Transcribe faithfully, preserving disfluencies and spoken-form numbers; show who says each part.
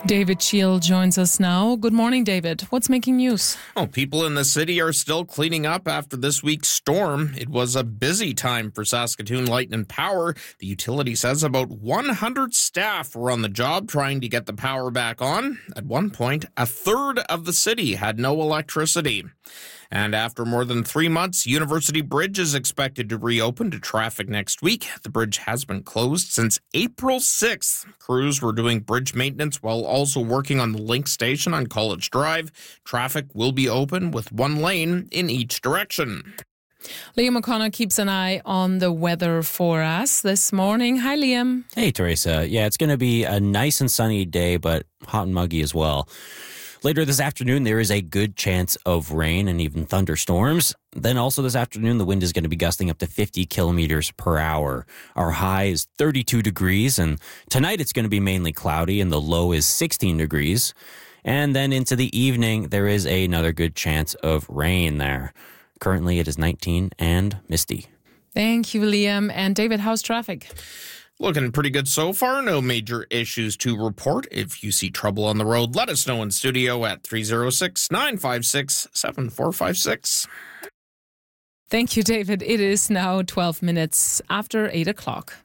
Speaker 1: David Scheel joins us now. Good morning, David. What's making news?
Speaker 2: Well, people in the city are still cleaning up after this week's storm. It was a busy time for Saskatoon Light and Power. The utility says about one hundred staff were on the job trying to get the power back on. At one point, a third of the city had no electricity. And after more than three months, University Bridge is expected to reopen to traffic next week. The bridge has been closed since April sixth. Crews were doing bridge maintenance while also working on the Link station on College Drive. Traffic will be open with one lane in each direction.
Speaker 1: Liam O'Connor keeps an eye on the weather for us this morning. Hi, Liam.
Speaker 3: Hey, Teresa. Yeah, it's going to be a nice and sunny day, but hot and muggy as well. Later this afternoon, there is a good chance of rain and even thunderstorms. Then also this afternoon, the wind is going to be gusting up to fifty kilometers per hour. Our high is thirty-two degrees, and tonight it's going to be mainly cloudy, and the low is sixteen degrees. And then into the evening, there is another good chance of rain there. Currently, it is nineteen and misty.
Speaker 1: Thank you, Liam. And David, how's traffic?
Speaker 2: Looking pretty good so far. No major issues to report. If you see trouble on the road, let us know in studio at three oh six, nine five six, seven four five six.
Speaker 1: Thank you, David. It is now twelve minutes after eight o'clock.